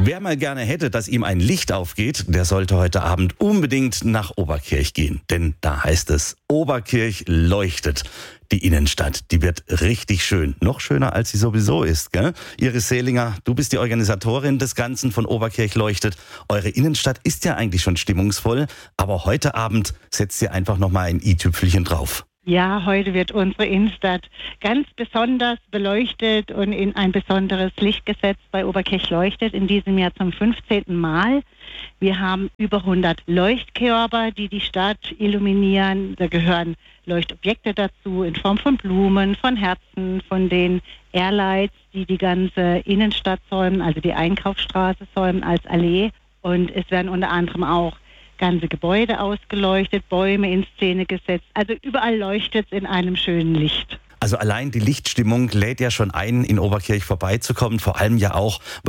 Wer mal gerne hätte, dass ihm ein Licht aufgeht, der sollte heute Abend unbedingt nach Oberkirch gehen. Denn da heißt es, Oberkirch leuchtet. Die Innenstadt, die wird richtig schön. Noch schöner, als sie sowieso ist, gell? Iris Seelinger, du bist die Organisatorin des Ganzen von Oberkirch leuchtet. Eure Innenstadt ist ja eigentlich schon stimmungsvoll, aber heute Abend setzt ihr einfach nochmal ein i-Tüpfelchen drauf. Ja, heute wird unsere Innenstadt ganz besonders beleuchtet und in ein besonderes Licht gesetzt bei Oberkirch leuchtet, in diesem Jahr zum 15. Mal. Wir haben über 100 Leuchtkörper, die die Stadt illuminieren. Da gehören Leuchtobjekte dazu in Form von Blumen, von Herzen, von den Airlights, die die ganze Innenstadt säumen, also die Einkaufsstraße säumen als Allee. Und es werden unter anderem auch ganze Gebäude ausgeleuchtet, Bäume in Szene gesetzt. Also überall leuchtet es in einem schönen Licht. Also allein die Lichtstimmung lädt ja schon ein, in Oberkirch vorbeizukommen, vor allem ja auch,